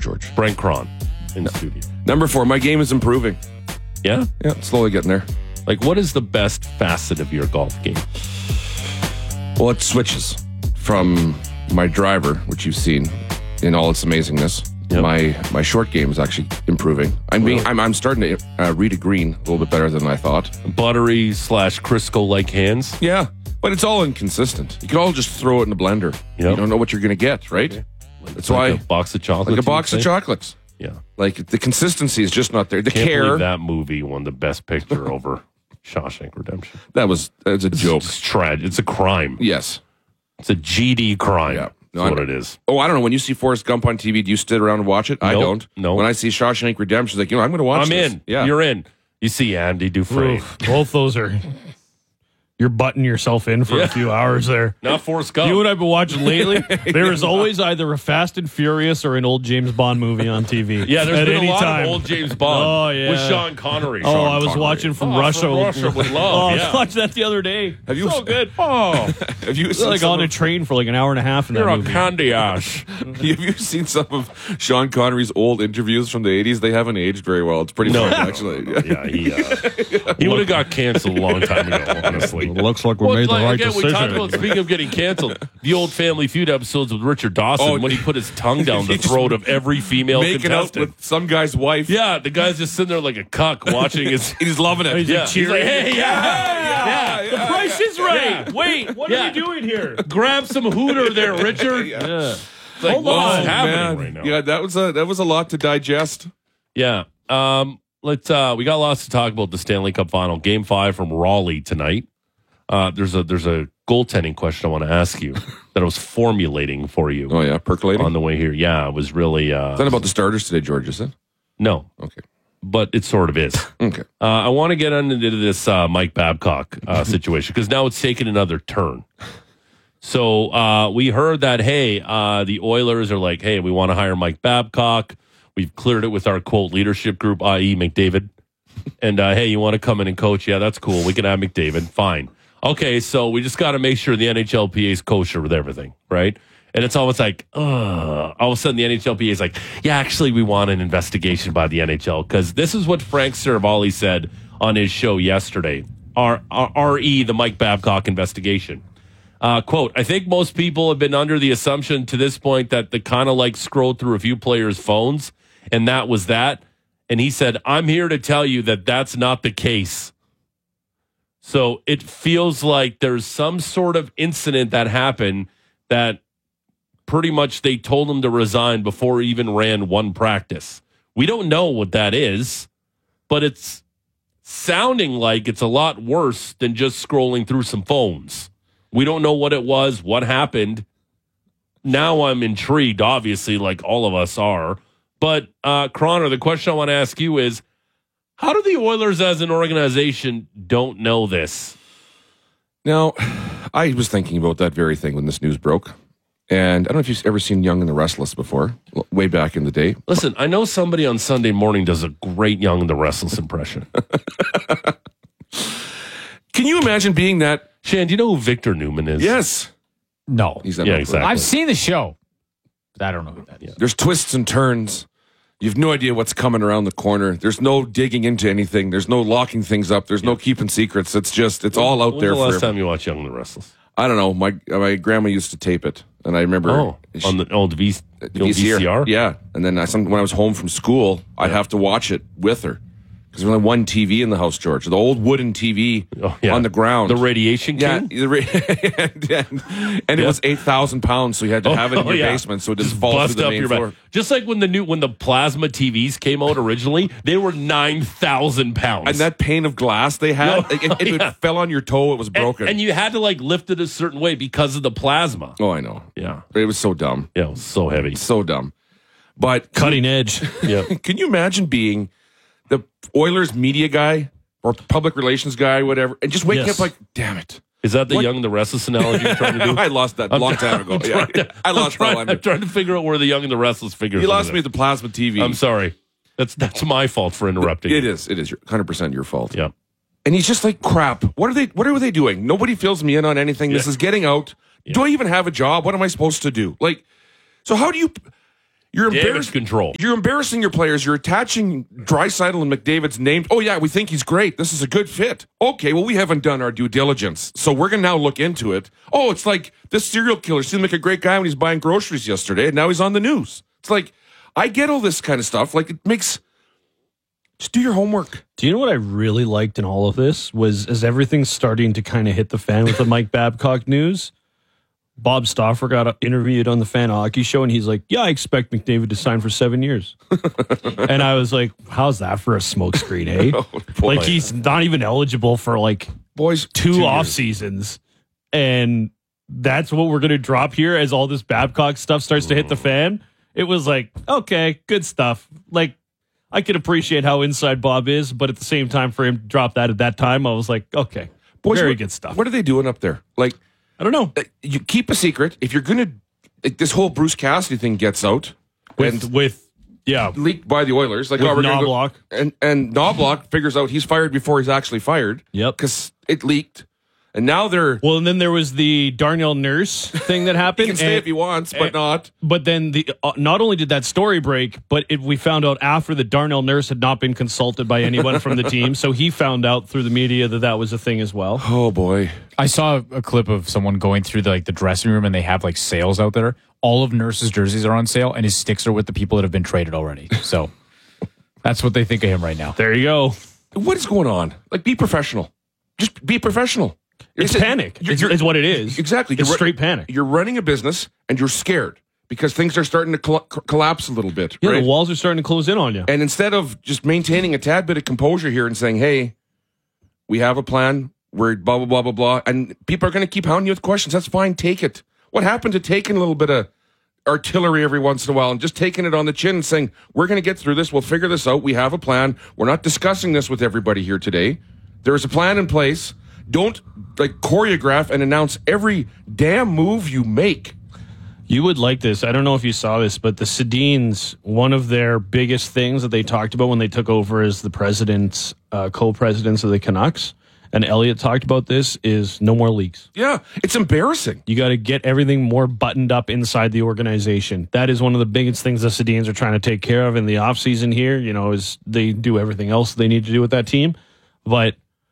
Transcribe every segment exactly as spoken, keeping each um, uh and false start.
George. Brent Cron in the studio. Number four, my game is improving. Yeah? Yeah, slowly getting there. Like, what is the best facet of your golf game? Well, it switches from my driver, which you've seen in all its amazingness. Yep. My my short game is actually improving. I'm being I'm, I'm starting to uh, read a green a little bit better than I thought. Buttery slash Crisco like hands. Yeah, but it's all inconsistent. You can all just throw it in the blender. Yep. You don't know what you're going to get, right? Okay. That's like why a box of chocolates. Like a box of chocolates. Yeah, like the consistency is just not there. The Can't care. Believe that movie won the best picture over Shawshank Redemption. That was that's a it's joke. It's tragic. It's a crime. Yes, it's a G D crime. Yeah. No, That's what it is. Oh, I don't know. When you see Forrest Gump on T V, do you sit around and watch it? Nope, I don't. No. When I see Shawshank Redemption, like, you know, I'm going to watch I'm this. in. Yeah. You're in. You see Andy Dufresne. Oof, both those are... You're butting yourself in for Yeah. a few hours there. Not Forrest Gump. You know what I've been watching lately? There is always either a Fast and Furious or an old James Bond movie on T V. Yeah, there's at been any a lot time. of old James Bond Oh, yeah. with Sean Connery. Oh, Sean I was Connery. watching from oh, Russia. From Russia with Oh, love. I was Yeah. watching that the other day. Have you so good? Oh, Have you seen Like some on a of, train for like an hour and a half in you're that a movie. candy ash. Have you seen some of Sean Connery's old interviews from the eighties? They haven't aged very well. It's pretty No. funny, actually. Yeah, he uh, he would have got canceled a long time ago. Honestly, Looks like we Well, made like, the right again, we decision. talked about speaking of getting canceled. The old Family Feud episodes with Richard Dawson Oh, when he put his tongue down the he just throat of every female Making out contestant. with some guy's wife. Yeah, the guy's just sitting there like a cuck watching his. He's loving it. He's Yeah, like he's like, cheering. hey, yeah, yeah, The price is right. Yeah. Wait, what Yeah. are we doing here? grab some hooter there, Richard. Yeah. It's like, Hold what's on, happening Man. right now? Yeah, that was a that was a lot to digest. Yeah. Um, let's uh we got lots to talk about the Stanley Cup final. Game five from Raleigh tonight. Uh there's a there's a goaltending question I want to ask you that I was formulating for you Oh yeah, percolating. on the way here. Yeah, it was really uh Is that about the starters today, George? Is it? no, Okay. but it sort of is. Okay. Uh, I want to get into this uh, Mike Babcock uh, situation because now it's taken another turn. So uh, we heard that, hey, uh, the Oilers are like, hey, we want to hire Mike Babcock. We've cleared it with our, quote, leadership group, that is. McDavid. And, uh, hey, you want to come in and coach? Yeah, that's cool. We can have McDavid. Fine. Okay, so we just got to make sure the N H L P A is kosher with everything, right? And it's almost like, uh, all of a sudden the N H L P A is like, yeah, actually, we want an investigation by the N H L because this is what Frank Saravalli said on his show yesterday. R- R- R.E., the Mike Babcock investigation. Uh, quote, I think most people have been under the assumption to this point that they kind of like scrolled through a few players' phones, and that was that. And he said, I'm here to tell you that that's not the case. So it feels like there's some sort of incident that happened that pretty much they told him to resign before he even ran one practice. We don't know what that is, but it's sounding like it's a lot worse than just scrolling through some phones. We don't know what it was, what happened. Now I'm intrigued, obviously, like all of us are. But, uh, Croner, the question I want to ask you is, how do the Oilers as an organization don't know this? Now, I was thinking about that very thing when this news broke. And I don't know if you've ever seen Young and the Restless before, way back in the day. Listen, I know somebody on Sunday morning does a great Young and the Restless impression. Can you imagine being that? Shan, do you know who Victor Newman is? Yes. No. He's that Yeah, number. exactly. I've seen the show, but I don't know who that is. There's twists and turns. You have no idea what's coming around the corner. There's no digging into anything. There's no locking things up. There's no keeping secrets. It's just, it's all out When's there the last for. time you watched Young and the Restless? I don't know. My my grandma used to tape it, and I remember Oh, she- on the old v, the the old V C R? Yeah, and then I, some, when I was home from school, I'd have to watch it with her because there's only one T V in the house, George. The old wooden T V Oh, yeah. on the ground. The Radiation yeah, King? the ra- and, and, and it Yeah. was eight thousand pounds, so you had to have it in Oh, your yeah. basement so it didn't Just fall bust through the up main your floor. back. Just like when the new when the plasma T Vs came out originally, they were nine thousand pounds. And that pane of glass they had, No, like, if, if yeah. it fell on your toe, it was and, broken. and you had to like lift it a certain way because of the plasma. oh, I know. Yeah. It was so dumb. Yeah, it was so heavy. So dumb. But Cutting edge. Yeah. can you imagine being the Oilers media guy or public relations guy, whatever, and just waking Yes. up like, damn it. Is that the What- Young and the Restless analogy you're trying to do? I lost that a I'm long try- time ago. I'm Yeah. trying to- I I'm lost trying, that one. I'm trying to figure out where the Young and the Restless figures. You lost into me this. at the plasma T V. I'm sorry. That's that's my fault for interrupting. It is. It is one hundred percent your fault. Yeah. And he's just like, crap. What are they What are they doing? Nobody fills me in on anything. This Yeah. is getting out. Do I even have a job? What am I supposed to do? Like, so how do you... You're Damage embarrassing control. You're embarrassing your players. You're attaching Draisaitl and McDavid's names. Oh yeah, we think he's great. This is a good fit. Okay, well we haven't done our due diligence, so we're gonna now look into it. Oh, it's like this serial killer seemed like a great guy when he's buying groceries yesterday, and now he's on the news. It's like I get all this kind of stuff. Like it makes. Just do your homework. Do you know what I really liked in all of this was as everything's starting to kind of hit the fan with the Mike Babcock news. Bob Stauffer got interviewed on the Fan Hockey Show, and he's like, yeah, I expect McDavid to sign for seven years. And I was like, how's that for a smokescreen, eh? Oh, boy. Like, he's not even eligible for, like, Boys, two, two off years. seasons. And that's what we're going to drop here as all this Babcock stuff starts to hit the fan. It was like, okay, good stuff. Like, I can appreciate how inside Bob is, but at the same time, for him to drop that at that time, I was like, okay, Boys, very what, good stuff. What are they doing up there? Like, I don't know. uh, you keep a secret. If you're going to, like, this whole Bruce Cassidy thing gets out With, and with yeah, leaked by the Oilers. Like, with oh, we're gonna go- Knobloch. and, and Knobloch figures out he's fired before he's actually fired. Yep. Because it leaked. And now they're, Well, and then there was the Darnell Nurse thing that he happened. can stay and- if he wants, but and- not. But then the uh, not only did that story break, but it, we found out after that Darnell Nurse had not been consulted by anyone from the team. So he found out through the media that that was a thing as well. Oh, boy. I saw a clip of someone going through the, like the dressing room, and they have like sales out there. All of Nurse's jerseys are on sale, and his sticks are with the people that have been traded already. So that's what they think of him right now. There you go. What is going on? Like, be professional. Just be professional. It's Is it- panic. you're- It's, you're- it's what it is. Exactly. It's You're ru- straight panic. You're running a business and you're scared because things are starting to coll- collapse a little bit. Yeah, right? the walls are starting to close in on you. And instead of just maintaining a tad bit of composure here and saying, hey, we have a plan, we're blah, blah, blah, blah, blah, and people are going to keep hounding you with questions, that's fine, take it. What happened to taking a little bit of artillery every once in a while and just taking it on the chin and saying, we're going to get through this, we'll figure this out, we have a plan, we're not discussing this with everybody here today. There is a plan in place. Don't like choreograph and announce every damn move you make. You would like this. I don't know if you saw this, but the Sedins, one of their biggest things that they talked about when they took over as the presidents, uh, co-presidents of the Canucks, and Elliott talked about this, is no more leaks. Yeah, it's embarrassing. You got to get everything more buttoned up inside the organization. That is one of the biggest things the Sedins are trying to take care of in the offseason here, you know, is they do everything else they need to do with that team. But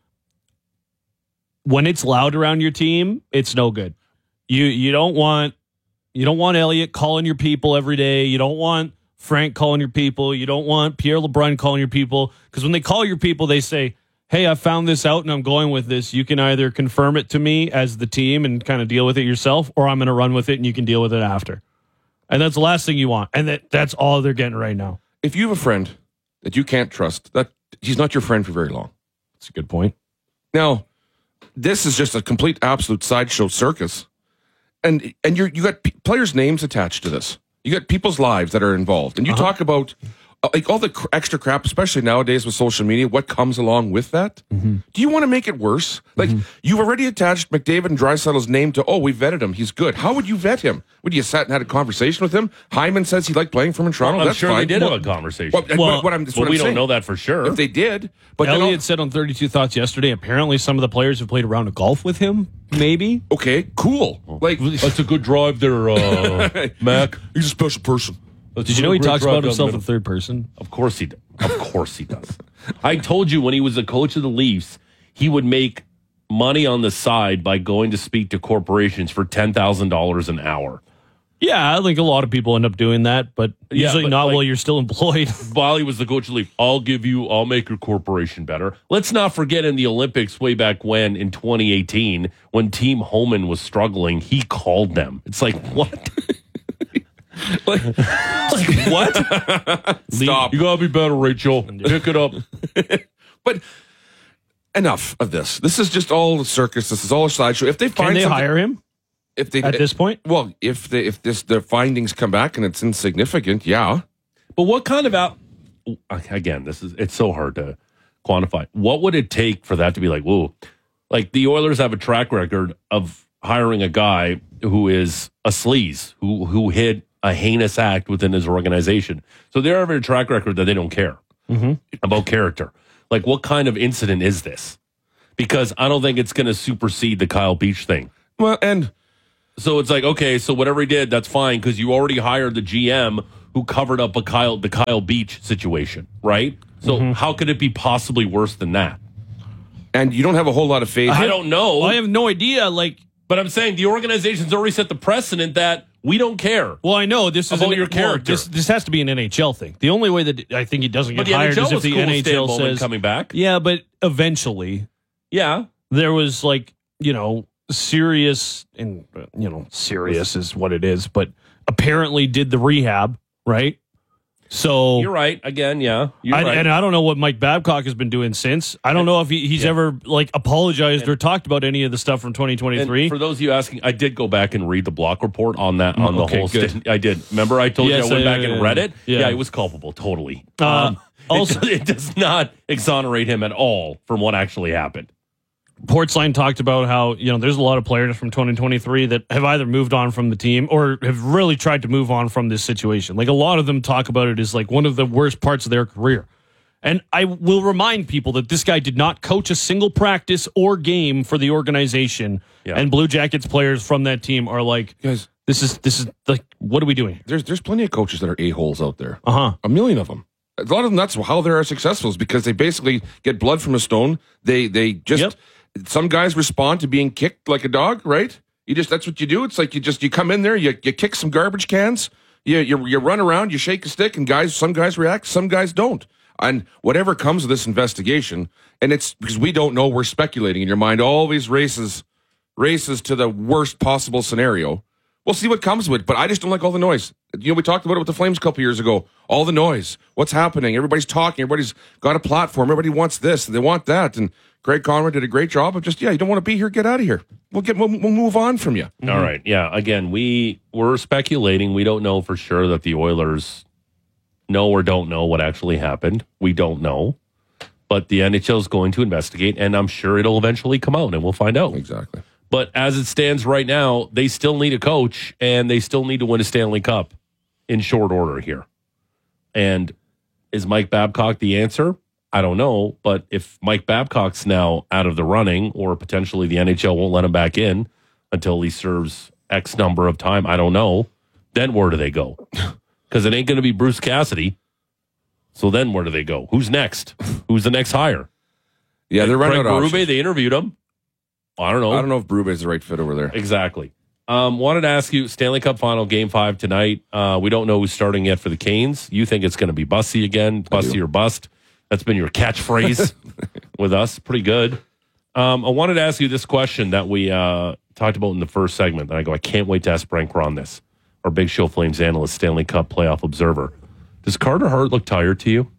when it's loud around your team, it's no good. You you don't want you don't want Elliott calling your people every day. You don't want Frank calling your people. You don't want Pierre LeBrun calling your people, because when they call your people, they say, "Hey, I found this out and I'm going with this. You can either confirm it to me as the team and kind of deal with it yourself, or I'm going to run with it and you can deal with it after." And that's the last thing you want. And that that's all they're getting right now. If you have a friend that you can't trust, that he's not your friend for very long. That's a good point. Now, this is just a complete, absolute sideshow circus, and and you're you got p- players' names attached to this. You got people's lives that are involved, and you Uh-huh. talk about uh, like all the cr- extra crap, especially nowadays with social media. What comes along with that? Mm-hmm. Do you want to make it worse? Like you've already attached McDavid and Draisaitl's name to. Oh, we vetted him. He's good. How would you vet him? Would you sat and had a conversation with him? Hyman says he liked playing for him in Toronto. I'm That's sure fine. they did Well, have a conversation. Well, Well, what, Well, what I'm, that's what I'm we don't saying. know that for sure. If they did, but then Elliott all- said on thirty-two Thoughts yesterday, apparently some of the players have played a round of golf with him, maybe. okay, cool. Like That's a good drive there, uh, Mac. he's a special person. Did you know he talks about himself in third person? Of course he does. Of course he does. I told you when he was the coach of the Leafs, he would make money on the side by going to speak to corporations for ten thousand dollars an hour. Yeah, I think a lot of people end up doing that, but Yeah, usually but not like- while you're still employed. While he was the coach of the Leafs, I'll give you, I'll make your corporation better. Let's not forget in the Olympics way back when in twenty eighteen, when Team Homan was struggling, he called them. It's like, what? Like, like what? Stop. You gotta be better, Rachel. Pick it up. But enough of this. This is just all a circus. This is all a sideshow. If they Can find they something- hire him if they at this point? well, if they, if this the findings come back and it's insignificant, yeah. But what kind of out? Again, this is it's so hard to quantify. What would it take for that to be like, whoa? Like the Oilers have a track record of hiring a guy who is a sleaze, who who hid a heinous act within his organization. So they have a track record that they don't care about character. Like, what kind of incident is this? Because I don't think it's going to supersede the Kyle Beach thing. Well, and So it's like, okay, so whatever he did, that's fine because you already hired the G M who covered up a Kyle the Kyle Beach situation, right? So mm-hmm. how could it be possibly worse than that? And you don't have a whole lot of faith. I don't know. Well, I have no idea. Like, but I'm saying the organization's already set the precedent that we don't care. Well, I know this is about an, your character. Well, this, this has to be an N H L thing. The only way that I think he doesn't get hired is if the cool N H L says coming back. Yeah, but eventually, yeah, there was like you know serious and you know serious is what it is, but apparently did the rehab right. So you're right again, yeah. You're I, right. And I don't know what Mike Babcock has been doing since. I don't and, know if he, he's yeah. ever like apologized and, or talked about any of the stuff from twenty twenty-three. For those of you asking, I did go back and read the block report on that on the okay, whole. Good. St- I did. Remember, I told yes, you I went uh, back and read it. Yeah, yeah, it was culpable, totally. Uh, um, also, it, it does not exonerate him at all from what actually happened. Portsline talked about how, you know, there's a lot of players from twenty twenty-three that have either moved on from the team or have really tried to move on from this situation. Like a lot of them talk about it as like one of the worst parts of their career. And I will remind people that this guy did not coach a single practice or game for the organization. Yeah. And Blue Jackets players from that team are like, guys, this is, this is like, what are we doing? There's, there's plenty of coaches that are a-holes out there. Uh-huh. A million of them. A lot of them, that's how they are successful is because they basically get blood from a stone. They, they just... Yep. Some guys respond to being kicked like a dog, right? You just that's what you do. It's like you just you come in there, you you kick some garbage cans, you you you run around, you shake a stick, and guys, some guys react, some guys don't. And whatever comes of this investigation, and it's because we don't know, we're speculating in your mind all these races, races to the worst possible scenario. We'll see what comes of it, but I just don't like all the noise. You know, we talked about it with the Flames a couple years ago. All the noise, what's happening? Everybody's talking. Everybody's got a platform. Everybody wants this, and they want that, and Greg Conrad did a great job of just, yeah, you don't want to be here, get out of here. We'll get, we'll, we'll move on from you. Mm-hmm. All right, yeah. Again, we we're speculating. We don't know for sure that the Oilers know or don't know what actually happened. We don't know, but the N H L is going to investigate, and I'm sure it'll eventually come out, and we'll find out. Exactly. But as it stands right now, they still need a coach, and they still need to win a Stanley Cup in short order here. And is Mike Babcock the answer? I don't know, but if Mike Babcock's now out of the running or potentially the N H L won't let him back in until he serves X number of time, I don't know, then where do they go? Because it ain't going to be Bruce Cassidy. So then where do they go? Who's next? Who's the next hire? Yeah, they're running out of options. They interviewed him. I don't know. I don't know if Berube is the right fit over there. Exactly. Um, wanted to ask you, Stanley Cup Final, Game five tonight. Uh, we don't know who's starting yet for the Canes. You think it's going to be Bussy again? Bussy or bust? That's been your catchphrase with us. Pretty good. Um, I wanted to ask you this question that we uh, talked about in the first segment. And I go, I can't wait to ask Frank Ron this. Our Big Show Flames analyst, Stanley Cup playoff observer. Does Carter Hart look tired to you?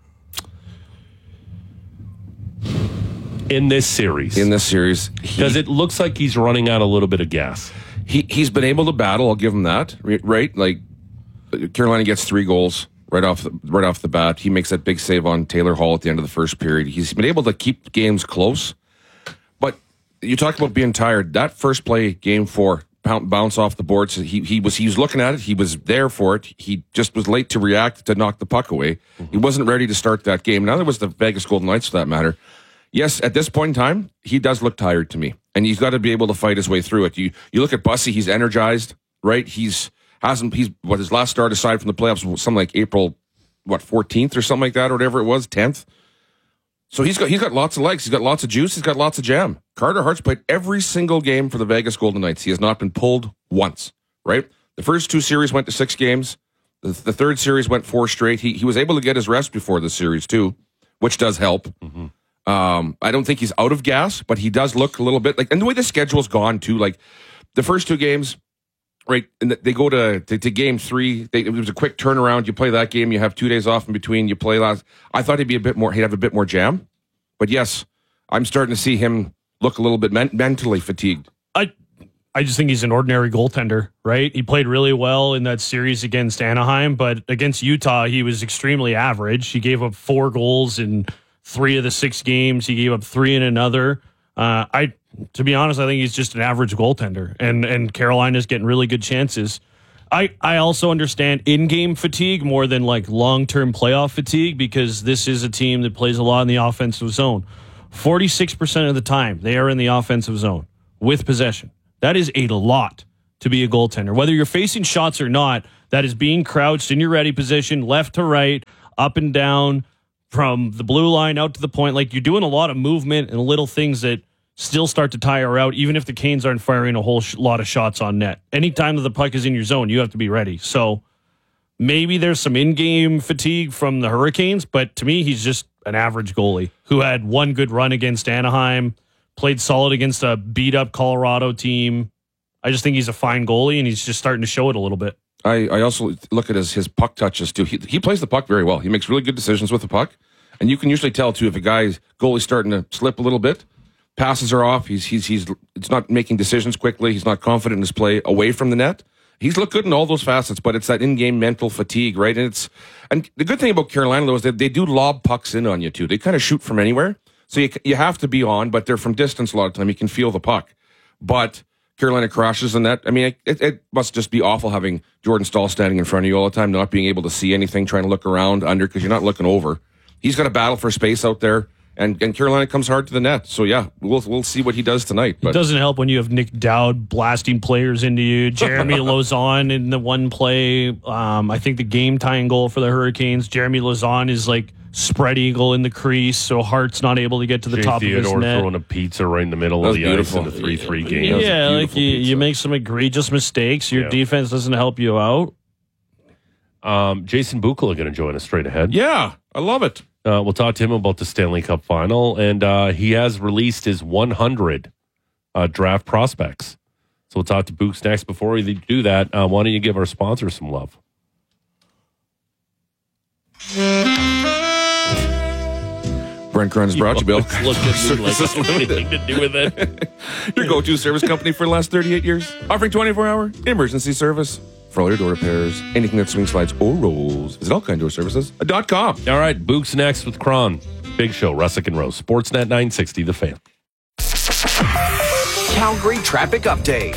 In this series. In this series. Because it looks like he's running out a little bit of gas. He, he's been able to battle. I'll give him that. Right? Like, Carolina gets three goals. Right off, the, right off the bat, he makes that big save on Taylor Hall at the end of the first period. He's been able to keep games close. But you talk about being tired. That first play, game four, bounce off the boards. He he was he was looking at it. He was there for it. He just was late to react to knock the puck away. Mm-hmm. He wasn't ready to start that game. Now there was the Vegas Golden Knights, for that matter. Yes, at this point in time, he does look tired to me, and he's got to be able to fight his way through it. You you look at Bussy. He's energized, right? He's hasn't he's what his last start aside from the playoffs was something like April. What, fourteenth or something like that, or whatever it was, tenth. So he's got he's got lots of legs, he's got lots of juice, he's got lots of jam. Carter Hart's played every single game for the Vegas Golden Knights. He has not been pulled once, right? The first two series went to six games. The, the third series went four straight. He he was able to get his rest before the series too, which does help. Mm-hmm. Um, I don't think he's out of gas, but he does look a little bit like, and the way the schedule's gone too, like the first two games. Right, and they go to, to, to game three. They, it was a quick turnaround. You play that game. You have two days off in between. You play last. I thought he'd be a bit more. He'd have a bit more jam. But yes, I'm starting to see him look a little bit men- mentally fatigued. I, I just think he's an ordinary goaltender. Right, he played really well in that series against Anaheim, but against Utah, he was extremely average. He gave up four goals in three of the six games. He gave up three in another. Uh, I. To be honest, I think he's just an average goaltender, and and Carolina's getting really good chances. I, I also understand in-game fatigue more than like long-term playoff fatigue, because this is a team that plays a lot in the offensive zone. forty-six percent of the time, they are in the offensive zone with possession. That is a lot to be a goaltender. Whether you're facing shots or not, that is being crouched in your ready position, left to right, up and down, from the blue line out to the point. Like, you're doing a lot of movement and little things that still start to tire out, even if the Canes aren't firing a whole sh- lot of shots on net. Anytime that the puck is in your zone, you have to be ready. So maybe there's some in-game fatigue from the Hurricanes, but to me, he's just an average goalie who had one good run against Anaheim, played solid against a beat-up Colorado team. I just think he's a fine goalie, and he's just starting to show it a little bit. I, I also look at his, his puck touches, too. He, he plays the puck very well. He makes really good decisions with the puck, and you can usually tell, too, if a guy's goalie's starting to slip a little bit. Passes are off. He's he's he's it's not making decisions quickly. He's not confident in his play away from the net. He's looked good in all those facets, but it's that in-game mental fatigue, right? And it's and the good thing about Carolina though is that they do lob pucks in on you too. They kind of shoot from anywhere, so you you have to be on, but they're from distance a lot of the time. You can feel the puck, but Carolina crashes in that. I mean, it, it must just be awful having Jordan Staal standing in front of you all the time, not being able to see anything, trying to look around under because you're not looking over. He's got to battle for space out there. And and Carolina comes hard to the net. So, yeah, we'll we'll see what he does tonight. But it doesn't help when you have Nick Dowd blasting players into you. Jeremy Lauzon in the one play. Um, I think the game-tying goal for the Hurricanes. Jeremy Lauzon is like spread eagle in the crease, so Hart's not able to get to the Jay top Theodore of his net. throwing a pizza right in the middle That's of the beautiful. ice in a three three game. Yeah, like you, you make some egregious mistakes. Your Yeah. defense doesn't help you out. Um, Jason Bukala going to join us straight ahead. yeah, I love it. Uh, we'll talk to him about the Stanley Cup final, and uh, he has released his one hundred uh, draft prospects. So we'll talk to Books next. Before we do that, uh, why don't you give our sponsor some love? Brent Kern brought you, Bill. Look at me like it's anything to do with it. Your go-to service company for the last thirty-eight years. Offering twenty-four hour emergency service for all your door repairs, anything that swing slides or rolls. Visit all kind door services dot com. All right, Books next with Kron. Big show, Russick and Rose. Sportsnet nine sixty, The Fan. Calgary traffic update.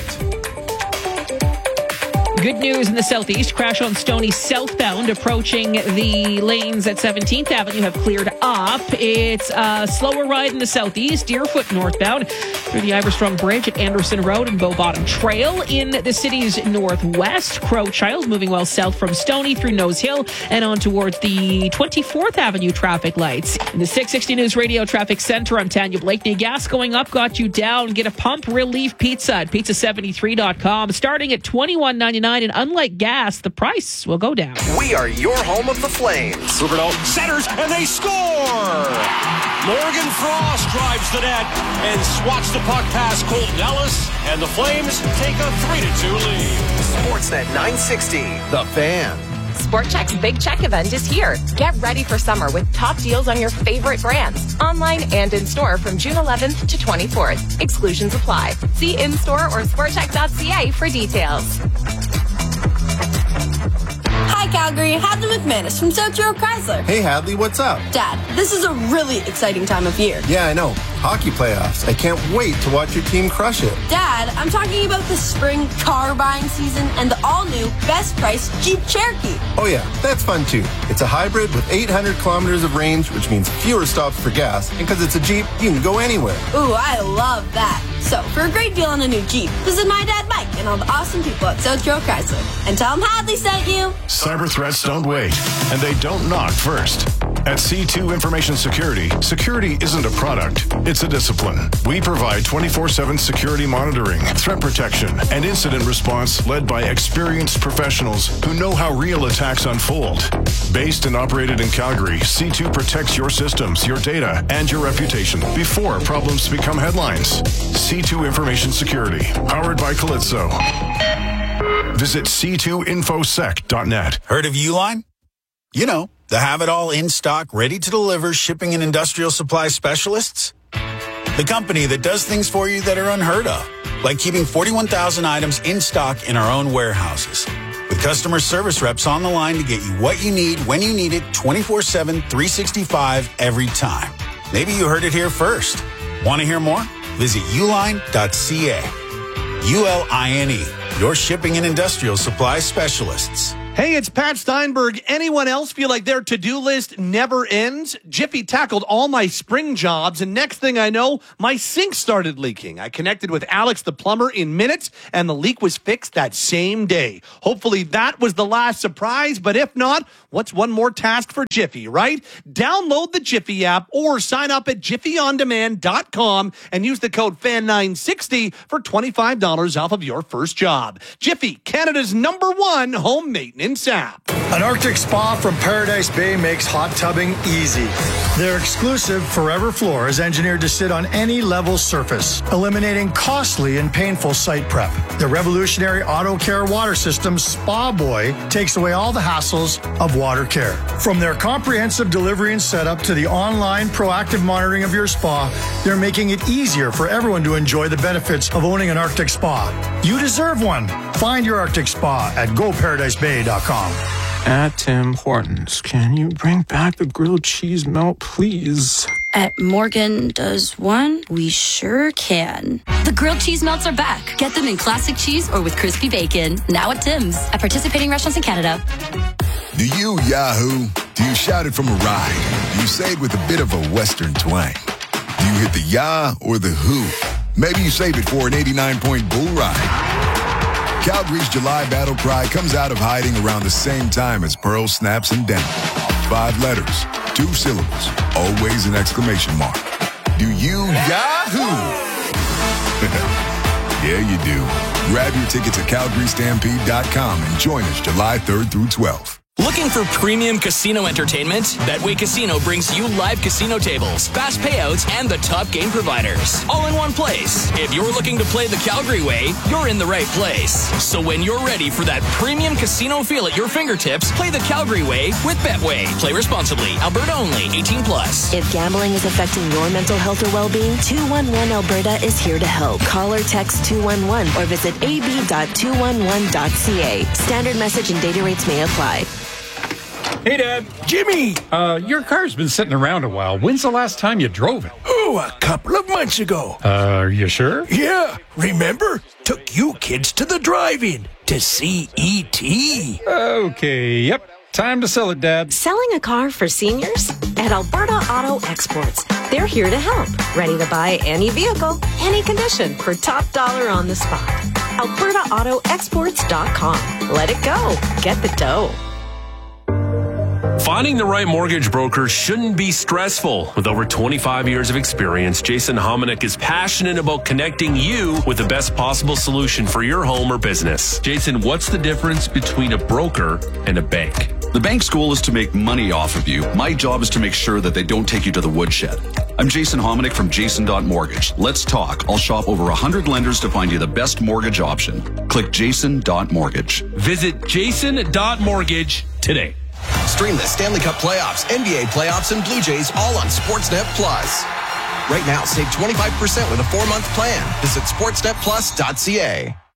Good news in the southeast. Crash on Stoney southbound approaching the lanes at seventeenth Avenue have cleared up. It's a slower ride in the southeast. Deerfoot northbound through the Iverstrong Bridge at Anderson Road and Bow Bottom Trail. In the city's northwest, Crowchild moving well south from Stoney through Nose Hill and on towards the twenty-fourth Avenue traffic lights. In the six sixty News Radio Traffic Center, I'm Tanya Blakeney. Gas going up got you down. Get a pump relief pizza at pizza seventy-three dot com starting at twenty-one ninety-nine. And unlike gas, the price will go down. We are your home of the Flames. Huberdeau centers, and they score! Morgan Frost drives the net and swats the puck past Colton Ellis, and the Flames take a three to two lead. Sportsnet nine sixty, The Fan. Sport Chek's Big Check event is here. Get ready for summer with top deals on your favorite brands, online and in store from June eleventh to twenty-fourth. Exclusions apply. See in-store or sport check dot c a for details. Hi, Calgary. Hadley McManus from South Road Chrysler. Hey, Hadley, what's up? Dad, this is a really exciting time of year. Yeah, I know. Hockey playoffs. I can't wait to watch your team crush it. Dad, I'm talking about the spring car buying season and the all-new best price Jeep Cherokee. Oh, yeah, that's fun, too. It's a hybrid with eight hundred kilometers of range, which means fewer stops for gas. And because it's a Jeep, you can go anywhere. Ooh, I love that. So, for a great deal on a new Jeep, visit my dad Mike and all the awesome people at South Road Chrysler. And tell them Hadley sent you. Cyber threats don't wait, and they don't knock first. At C two Information Security, security isn't a product, it's a discipline. We provide twenty-four seven security monitoring, threat protection, and incident response led by experienced professionals who know how real attacks unfold. Based and operated in Calgary, C two protects your systems, your data, and your reputation before problems become headlines. C two Information Security, powered by Calypso. Visit c two infosec dot net. Heard of Uline? You know, the have-it-all in-stock, ready-to-deliver shipping and industrial supply specialists? The company that does things for you that are unheard of, like keeping forty-one thousand items in stock in our own warehouses. With customer service reps on the line to get you what you need, when you need it, twenty-four seven, three sixty-five, every time. Maybe you heard it here first. Want to hear more? Visit uline dot c a. U L I N E, your shipping and industrial supply specialists. Hey, it's Pat Steinberg. Anyone else feel like their to-do list never ends? Jiffy tackled all my spring jobs, and next thing I know, my sink started leaking. I connected with Alex the plumber in minutes, and the leak was fixed that same day. Hopefully that was the last surprise, but if not, what's one more task for Jiffy, right? Download the Jiffy app or sign up at jiffy on demand dot com and use the code F A N nine sixty for twenty-five dollars off of your first job. Jiffy, Canada's number one home maintenance app. An Arctic spa from Paradise Bay makes hot tubbing easy. Their exclusive Forever Floor is engineered to sit on any level surface, eliminating costly and painful site prep. The revolutionary Auto Care water system, Spa Boy, takes away all the hassles of water care. From their comprehensive delivery and setup to the online proactive monitoring of your spa, they're making it easier for everyone to enjoy the benefits of owning an Arctic spa. You deserve one. Find your Arctic spa at go paradise bay dot com. At Tim Hortons, can you bring back the grilled cheese melt, please? At Morgan Does One, we sure can. The grilled cheese melts are back. Get them in classic cheese or with crispy bacon. Now at Tim's. At participating restaurants in Canada. Do you Yahoo? Do you shout it from a ride? Do you say it with a bit of a Western twang? Do you hit the Yah or the Who? Maybe you save it for an eighty-nine point bull ride. Calgary's July battle cry comes out of hiding around the same time as Pearl snaps and Denver. Five letters, two syllables, always an exclamation mark. Do you Yahoo? Yeah, you do. Grab your tickets at calgary stampede dot com and join us July third through twelfth. Looking for premium casino entertainment? Betway Casino brings you live casino tables, fast payouts, and the top game providers, all in one place. If you're looking to play the Calgary way, you're in the right place. So when you're ready for that premium casino feel at your fingertips, play the Calgary way with Betway. Play responsibly. Alberta only. eighteen plus. If gambling is affecting your mental health or well-being, two one one Alberta is here to help. Call or text two one one or visit a b dot two one one dot c a. Standard message and data rates may apply. Hey, Dad. Jimmy! Uh, your car's been sitting around a while. When's the last time you drove it? Oh, a couple of months ago. Uh, are you sure? Yeah. Remember? Took you kids to the drive-in to see E T Okay, yep. Time to sell it, Dad. Selling a car for seniors? At Alberta Auto Exports. They're here to help. Ready to buy any vehicle, any condition for top dollar on the spot. alberta auto exports dot com. Let it go. Get the dough. Finding the right mortgage broker shouldn't be stressful. With over twenty-five years of experience, Jason Hominick is passionate about connecting you with the best possible solution for your home or business. Jason, what's the difference between a broker and a bank? The bank's goal is to make money off of you. My job is to make sure that they don't take you to the woodshed. I'm Jason Hominick from Jason dot Mortgage. Let's talk. I'll shop over one hundred lenders to find you the best mortgage option. Click Jason dot Mortgage. Visit Jason dot Mortgage today. Stream the Stanley Cup playoffs, N B A playoffs, and Blue Jays all on Sportsnet Plus. Right now, save twenty-five percent with a four-month plan. Visit sportsnet plus dot c a.